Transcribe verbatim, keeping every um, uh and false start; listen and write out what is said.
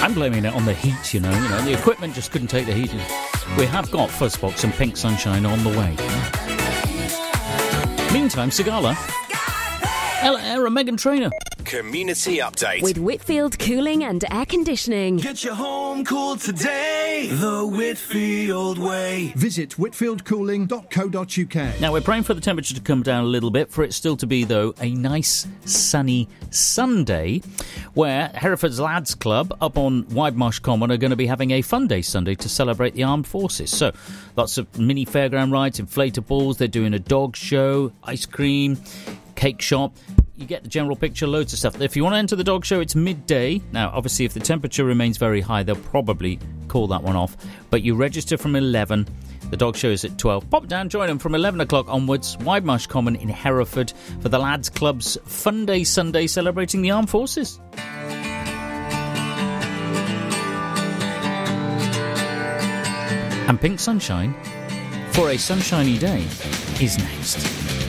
I'm blaming it on the heat, you know. You know, the equipment just couldn't take the heat. We have got Fuzzbox and Pink Sunshine on the way. Meantime, Sigala, Ella Air and Meghan Trainor. Community Update with Whitfield Cooling and Air Conditioning. Get your home cooled today the Whitfield way. Visit whitfield cooling dot co dot uk. Now, we're praying for the temperature to come down a little bit, for it still to be, though, a nice sunny Sunday, where Hereford's Lads Club up on Widemarsh Common are going to be having a fun day Sunday to celebrate the armed forces. So, lots of mini fairground rides, inflatables, they're doing a dog show, ice cream, cake shop. You get the general picture, loads of stuff. If you want to enter the dog show, it's midday. Now, obviously, if the temperature remains very high, they'll probably call that one off. But you register from eleven. The dog show is at twelve. Pop down, join them from eleven o'clock onwards. Widemarsh Common in Hereford for the Lads Club's Fun Day Sunday celebrating the armed forces. And Pink Sunshine for a sunshiny day is next.